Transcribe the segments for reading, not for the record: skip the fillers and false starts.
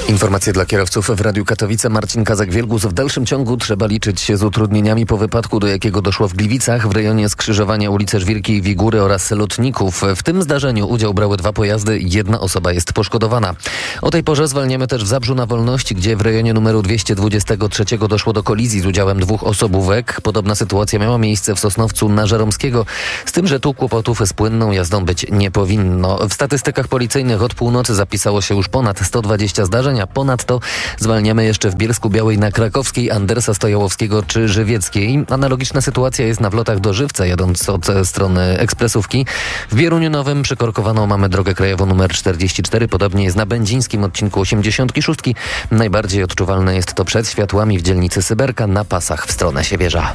Informacje dla kierowców w Radiu Katowice. Marcin Kazak-Wielgus. W dalszym ciągu trzeba liczyć się z utrudnieniami po wypadku, do jakiego doszło w Gliwicach w rejonie skrzyżowania ulicy Żwirki i Wigury oraz Lotników. W tym zdarzeniu udział brały 2 pojazdy. 1 osoba jest poszkodowana. O tej porze zwalniamy też w Zabrzu na Wolności, gdzie w rejonie numeru 223 doszło do kolizji z udziałem 2 osobówek. Podobna sytuacja miała miejsce w Sosnowcu na Żeromskiego, z tym, że tu kłopotów z płynną jazdą być nie powinno. W statystykach policyjnych od północy zapisało się już ponad 120 zdarzeń, a ponadto zwalniamy jeszcze w Bielsku-Białej na Krakowskiej, Andersa Stojałowskiego czy Żywieckiej. Analogiczna sytuacja jest na wlotach do Żywca, jadąc od strony ekspresówki. W Bieruniu Nowym przykorkowaną mamy drogę krajową nr 44, podobnie jest na będzińskim odcinku 86. Najbardziej odczuwalne jest to przed światłami w dzielnicy Syberka na pasach w stronę Siewierza.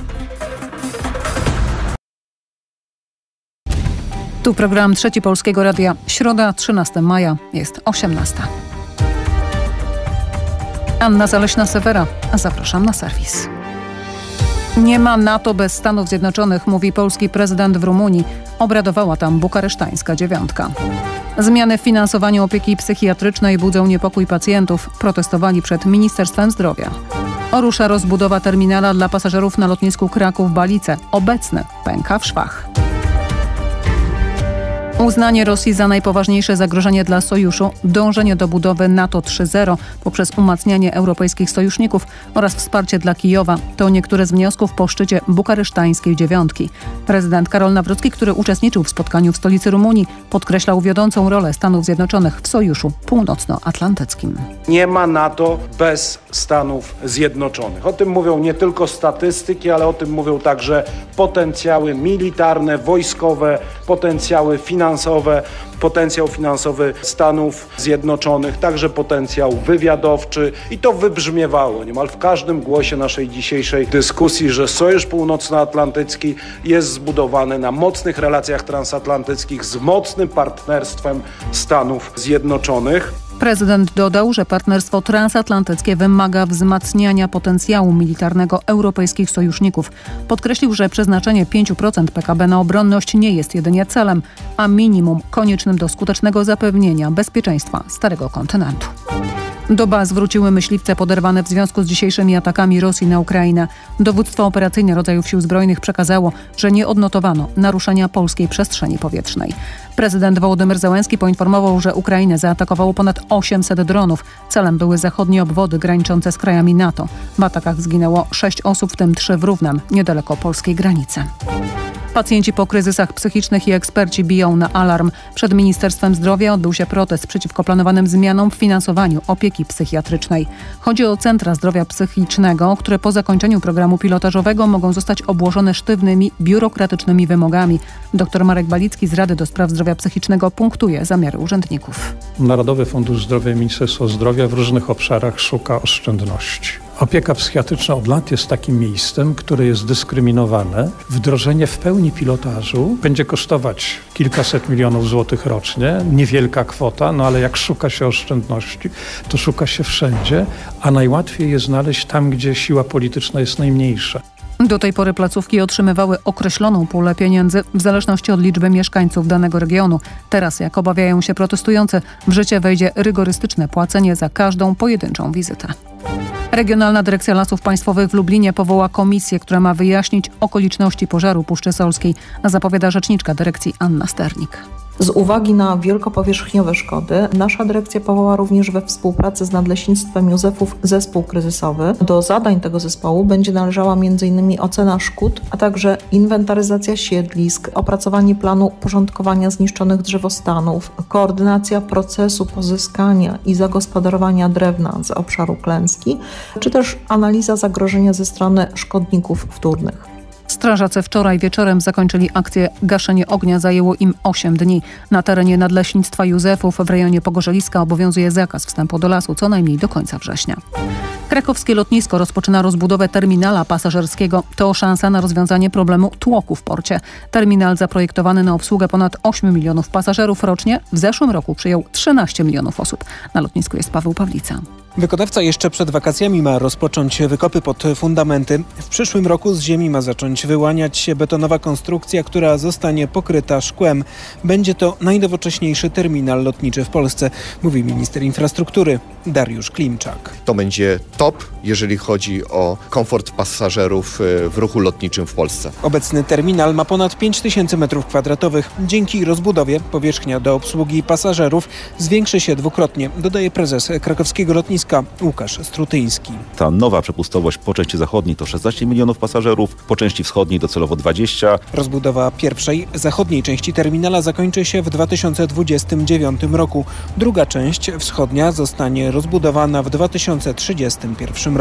Tu program Trzeci Polskiego Radia. Środa, 13 maja, jest 18. Anna Zaleśna-Sewera. Zapraszam na serwis. Nie ma NATO bez Stanów Zjednoczonych, mówi polski prezydent w Rumunii. Obradowała tam bukaresztańska dziewiątka. Zmiany w finansowaniu opieki psychiatrycznej budzą niepokój pacjentów. Protestowali przed Ministerstwem Zdrowia. Rusza rozbudowa terminala dla pasażerów na lotnisku Kraków-Balice. Obecny pęka w szwach. Uznanie Rosji za najpoważniejsze zagrożenie dla sojuszu, dążenie do budowy NATO 3.0 poprzez umacnianie europejskich sojuszników oraz wsparcie dla Kijowa to niektóre z wniosków po szczycie bukaresztańskiej dziewiątki. Prezydent Karol Nawrocki, który uczestniczył w spotkaniu w stolicy Rumunii, podkreślał wiodącą rolę Stanów Zjednoczonych w sojuszu północnoatlantyckim. Nie ma NATO bez Stanów Zjednoczonych. O tym mówią nie tylko statystyki, ale o tym mówią także potencjały militarne, wojskowe, potencjały potencjał finansowy Stanów Zjednoczonych, także potencjał wywiadowczy i to wybrzmiewało niemal w każdym głosie naszej dzisiejszej dyskusji, że Sojusz Północnoatlantycki jest zbudowany na mocnych relacjach transatlantyckich z mocnym partnerstwem Stanów Zjednoczonych. Prezydent dodał, że partnerstwo transatlantyckie wymaga wzmacniania potencjału militarnego europejskich sojuszników. Podkreślił, że przeznaczenie 5% PKB na obronność nie jest jedynie celem, a minimum koniecznym do skutecznego zapewnienia bezpieczeństwa Starego Kontynentu. Do baz wróciły myśliwce poderwane w związku z dzisiejszymi atakami Rosji na Ukrainę. Dowództwo operacyjne rodzajów sił zbrojnych przekazało, że nie odnotowano naruszenia polskiej przestrzeni powietrznej. Prezydent Wołodymyr Zełenski poinformował, że Ukrainę zaatakowało ponad 800 dronów. Celem były zachodnie obwody graniczące z krajami NATO. W atakach zginęło 6 osób, w tym 3 w Równam, niedaleko polskiej granicy. Pacjenci po kryzysach psychicznych i eksperci biją na alarm. Przed Ministerstwem Zdrowia odbył się protest przeciwko planowanym zmianom w finansowaniu opieki psychiatrycznej. Chodzi o centra zdrowia psychicznego, które po zakończeniu programu pilotażowego mogą zostać obłożone sztywnymi, biurokratycznymi wymogami. Dr Marek Balicki z Rady do Spraw Zdrowia Psychicznego punktuje zamiary urzędników. Narodowy Fundusz Zdrowia i Ministerstwo Zdrowia w różnych obszarach szuka oszczędności. Opieka psychiatryczna od lat jest takim miejscem, które jest dyskryminowane. Wdrożenie w pełni pilotażu będzie kosztować kilkaset milionów złotych rocznie. Niewielka kwota, no ale jak szuka się oszczędności, to szuka się wszędzie, a najłatwiej je znaleźć tam, gdzie siła polityczna jest najmniejsza. Do tej pory placówki otrzymywały określoną pulę pieniędzy w zależności od liczby mieszkańców danego regionu. Teraz, jak obawiają się protestujący, w życie wejdzie rygorystyczne płacenie za każdą pojedynczą wizytę. Regionalna Dyrekcja Lasów Państwowych w Lublinie powoła komisję, która ma wyjaśnić okoliczności pożaru Puszczy Solskiej, zapowiada rzeczniczka dyrekcji Anna Sternik. Z uwagi na wielkopowierzchniowe szkody nasza dyrekcja powoła również we współpracy z Nadleśnictwem Józefów zespół kryzysowy. Do zadań tego zespołu będzie należała m.in. ocena szkód, a także inwentaryzacja siedlisk, opracowanie planu porządkowania zniszczonych drzewostanów, koordynacja procesu pozyskania i zagospodarowania drewna z obszaru klęski, czy też analiza zagrożenia ze strony szkodników wtórnych. Strażacy wczoraj wieczorem zakończyli akcję Gaszenie ognia. Zajęło im 8 dni. Na terenie Nadleśnictwa Józefów w rejonie Pogorzeliska obowiązuje zakaz wstępu do lasu co najmniej do końca września. Krakowskie lotnisko rozpoczyna rozbudowę terminala pasażerskiego. To szansa na rozwiązanie problemu tłoku w porcie. Terminal zaprojektowany na obsługę ponad 8 milionów pasażerów rocznie w zeszłym roku przyjął 13 milionów osób. Na lotnisku jest Paweł Pawlica. Wykonawca jeszcze przed wakacjami ma rozpocząć wykopy pod fundamenty. W przyszłym roku z ziemi ma zacząć wyłaniać się betonowa konstrukcja, która zostanie pokryta szkłem. Będzie to najnowocześniejszy terminal lotniczy w Polsce, mówi minister infrastruktury Dariusz Klimczak. To będzie top, jeżeli chodzi o komfort pasażerów w ruchu lotniczym w Polsce. Obecny terminal ma ponad 5000 m2. Dzięki rozbudowie powierzchnia do obsługi pasażerów zwiększy się dwukrotnie, dodaje prezes krakowskiego lotniska Łukasz Strutyński. Ta nowa przepustowość po części zachodniej to 16 milionów pasażerów, po części wschodniej docelowo 20. Rozbudowa pierwszej, zachodniej części terminala zakończy się w 2029 roku. Druga część, wschodnia, zostanie rozbudowana w 2031 roku.